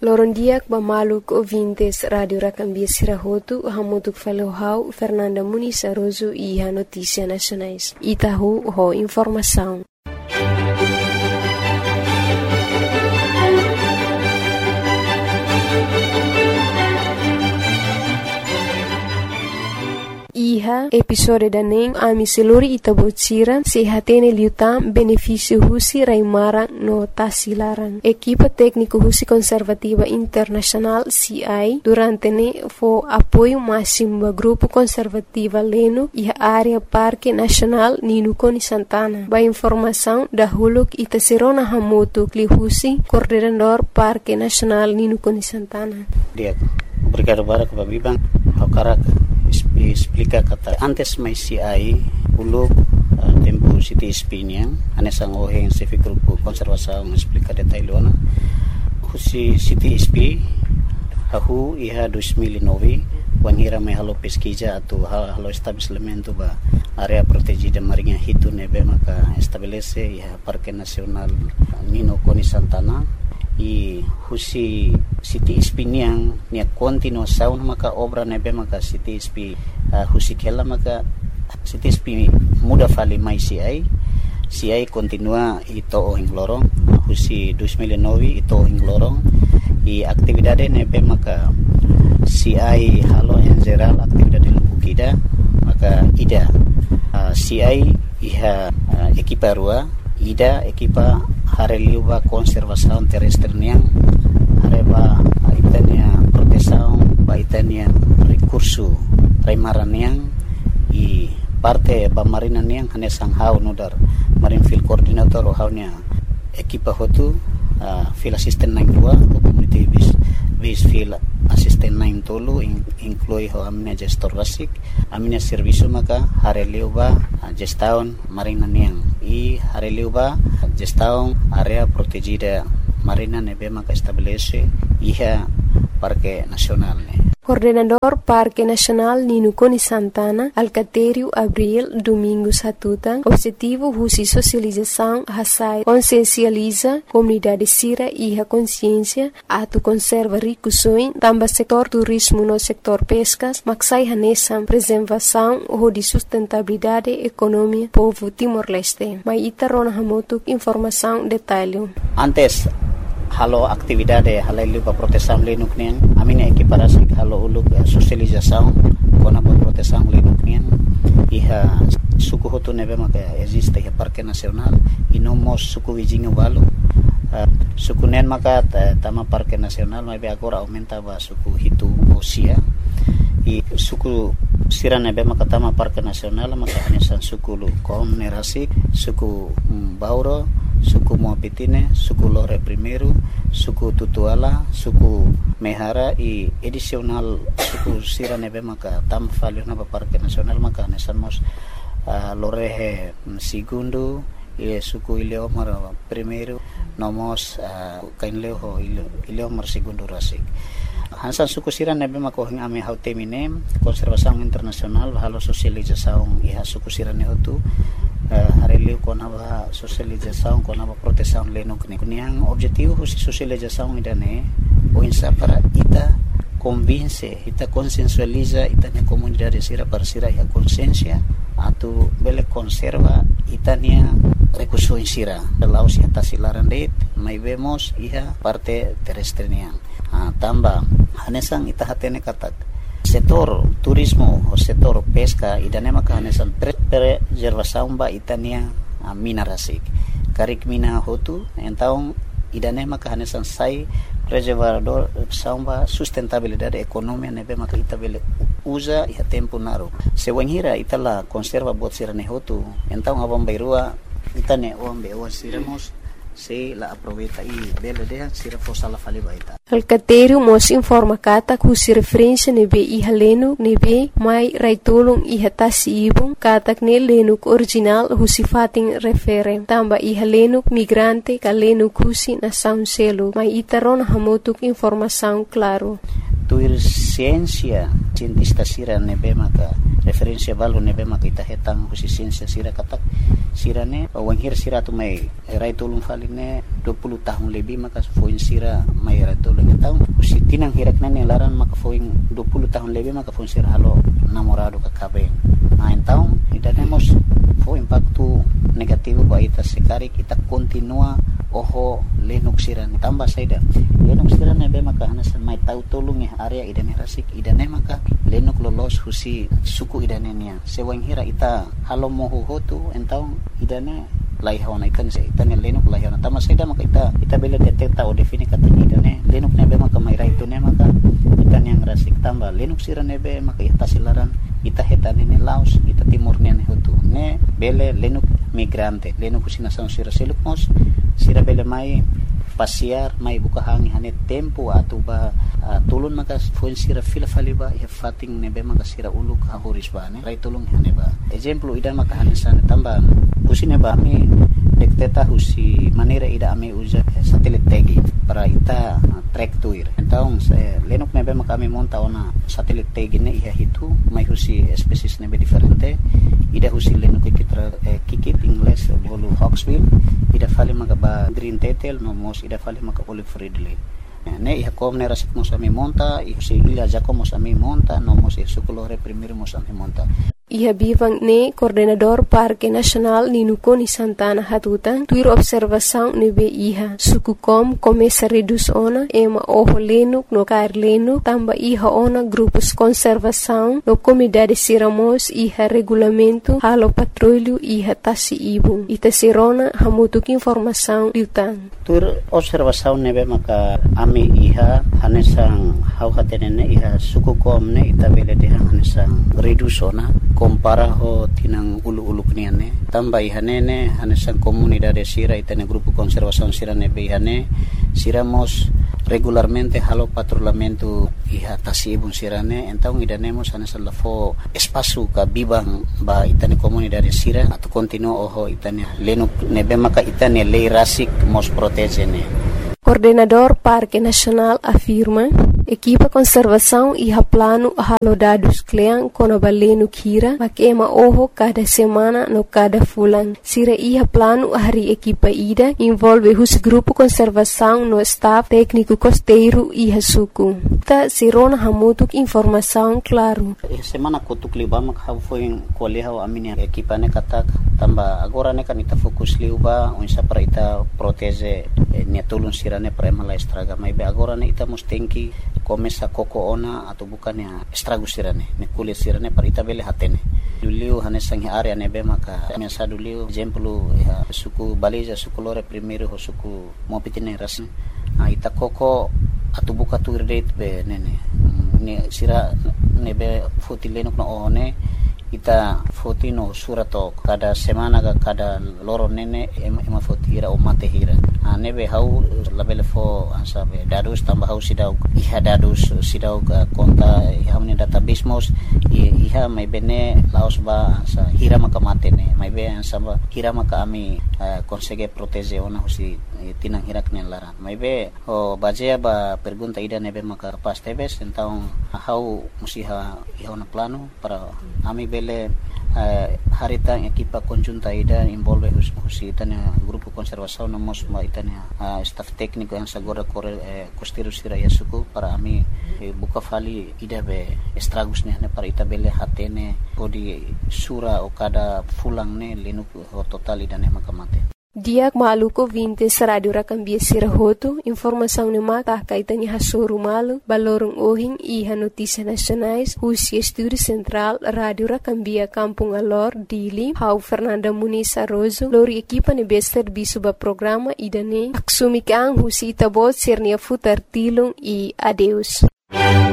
Lorondiak Bamaluk ouvintes Radio Rakambia Sirahotu, Hamutuk Falohau, Fernanda Muniz Aroso e a Notícia Nacionais. Itahu ho informação. Iha episode daning ami seluri itabocira sehatene liutam benefício husi raimara no tasilaran. Equipa técnico husi conservativa internacional CI durante ne fo apoio máximo do grupo conservativa leno e a área Parque Nacional Ninukoni Santana. Ba informação da huluk itaserona hamoto kli husi coordenador Parque Nacional Ninukoni Santana. Obrigado para que babibang hakarak explica kata antes mai CI uluk tempo city spinian anesang oheng civic grupo konservasaung explica detailona husi city sp hahu iha 2009 wanhira mai halo pesquisa atau halo estabelecimento ba area protegida marinha hitu nebe maka estabelece iha Parque Nacional Ninukoni Santana i husi city spinian nia continuação maka obra nebe maka city sp husi kela maka city sp muda fali mai CI continua ito ing lorong husi 2009 ito ing lorong i aktividade nebe maka CI halo en geral aktividade lubukida maka ida CI iha ekipa rua ida ekipa hareliuba konservasaun terrestre niang hareba itania protesaun ba itania recurso raimaran niang i parte ba marina niang hanesang hau nodar marine field coordinator o haunya ekipa hotu field assistant 92 community base field assistant 9 tolu inclui ho amina gestor basic amina serviço maka hareliuba gestaun marina niang i hareliuba gestaun area protegida marina nebe maka estabelece iha Parque Nacional Coordenador Parque Nacional Ninukoni Santana, Alcatério Abril Domingos Hatutang, objetivo husi socialização hasai consciencializa comunidade sira e a consciência atu conserva ricusoin tamba setor turismo no setor pescas maksai hanesam preservação ou de sustentabilidade economia povo Timor-Leste. Mai itarona hamotuk informação detalhe. Antes halo aktividade halailu pa proteção lenuk nian amina equiparasi halo uluk socialização kona pa proteção lenuk nian iha suku hotu nebe maka existe iha Parque Nacional inomos suku wijinga walu suku nen maka tama Parque Nacional mai be agora aumenta ba suku hitu osia i suku sira nebe maka tama Parque Nacional maka hanesan suku lu komerasi suku Bauro suku Moapitine, suku Lore Primeiro, suku Tutuala, suku Mehara i edisional suku sira nebe maka tam falio na Parque Nacional maka nesamos Lorehe Segundo i suku Ileomar Primeiro nomos kainleo Ileomar Segundo Rasik. Hansan suku sira nebe maka hing ame hautemine konservasaung internasional halo sosializasaung iha suku sira ne hotu hareliu kona ba socialização kona ba proteção lenok ne kuniang objetivo husi socialização idane o insa para ita convince ita consensualiza ita ne comunidade sira para sira ya consciência atu bele conserva itania recurso sira lau si tasilaran det mai vemos iha parte terrestre niang tamba hanesang ita hatene katak setor turismo o setor pesca idane maka hanesan preservação ba itania mina rasik karik mina hotu então idane maka hanesan sai preservador samba sustentabilidade economia nebe maka itabele usa e tempo naro se wanhira itala conserva bot sirane hotu então abam bairua itane ombe o siramos se la aproveita e bela de sira posala fali baita Alcatério mos informa kata kusi referência nebe iha lenu nebe mai raitulung iha tasi ibung katak ne lenuk original husi fating refere tamba iha lenuk migrante ka lenuk husi na sound selo mai itaron hamotuk informação claro tuir siensia cientista sira nebe maka referensia balu nebe maka ita hetang husi siensia sira katak sirane wanghir sira tu mai rai tulung faline 20 tahun lebih maka foin sira mai rai tulung tahun husi tinang hirak nane laran maka foin 20 tahun lebih maka foin sira halo namorado kakabe tahun ida nemos fo impacto negativo ba ita sekari kita continua oho lenuk sira tambah saida lenuk sira nebe maka hanasan mai tau tulung area idane rasik idane maka lenuk lolos husi suku idane nia sewang hira ita halo mohu hotu entau idane laihona ikan se itane lenuk laihona tama saida maka ita bela detecta o defini kata idane lenuk nebe maka mai ra itu ne maka itane yang rasik tambah lenuk sira nebe maka ita silaran ita hetane ne laos ita timur ne hotu ne bele lenuk migrante lenuk husi nasaun sira seluk mos sira bele mai pasiar mai buka hangi hane tempo atau ba tulun maka foin sira fila faliba ya fating nebe maka sira uluk hahuris ba ne rai tulung hane ba example ida maka hane sana tambah usine ba mi dekteta husi manera ida ame uja satelit tagi para ita track tuir então lenuk nebe maka mi monta ona satelit tagi ne iha hitu mai husi species nebe diferente ida husi lenuk kikit ingles bolu hawksbill ida fali maka ba green tetel no mos ida fali maka olive ridley ne iha kom ne rasik mos ami monta si ila jako mos ami monta no mos sukulore primero mos ami monta Iha bivang ne coordenador Parque Nacional Ninukoni Santana Hatutan tuir observação nebe iha suku kom começa reduz ona ema oho lenuk no kair lenuk tamba iha ona grupos conservação no comunidade siramos iha regulamento halo patrulho iha tasi ibu ita sirona hamutuk informação liutan tuir observação nebe maka ami iha hanesang hau hatenene iha suku kom ne ita bele deha hanesang reduz ona compara ho tinang ulu-ulu kniane tambah ihanene hanesan comunidade sira itane grupo conservação sira nebe ihane siramos regularmente halo patrulhamento iha tasibun sirane então idanemos hanesan lafo espaço ka bibang ba itane comunidade sira atau continua oho itane lenuk nebe maka itane lei rasik mos protegene. Coordenador Parque Nacional afirma equipa conservação iha plano halo dados klean kono balenu kira makema oho cada semana no cada fulan sira iha plano hari equipa ida envolve hus grupo conservação no staff técnico costeiro iha suku ta sirona hamutuk informação claro semana kutuk liba mak ha foi koleha amini equipa ne katak tamba agora ne kan ita fokus liba unsa para ita protege ne tulun sirane prema la estraga mai be agora ne ita mustenki começa koko ona atau bukan ya estragus sirane ne kulit sirane para ita bele hatene dulu hanesang area nebe maka mesa dulu exemplo ya suku baliza suku lore primero ho suku mopitine ras ita koko atau buka tu date be nene ne sira nebe fotilenok na one ita fotino surato kada semana kada loro nene ema fotira o mate hira nebe hau labele fo asabe dadus tambah hau sidau iha dadus sidau konta iha meni database mos iha mai bene laos ba sa hira maka mate ne mai be sama hira maka ami consegue protege ona husi tinang hirak ne laran mai be o bajea ba pergunta ida nebe maka pas tebes então hau musiha iha na plano para ami bele harita equipa conjunta ida envolve husi tanya grupo conservação nomos ma itania staff técnico yang sagora costeiro sira yasuku para ami buka fali ida be estragus ne para ita bele hatene podi sura o kada fulang ne lenuk total ida ne makamate Diak maluko vintes radio rakambia sirahoto informação ne mata kaitanya hasuru malu balorong ohing iha notícia nacionais husi estúdio central radio rakambia Kampung Alor Dili hau Fernanda Muniz Arrozo lori equipa ne bester bisuba programa idane aksumikang husi itabot sirnia futar tilung I adeus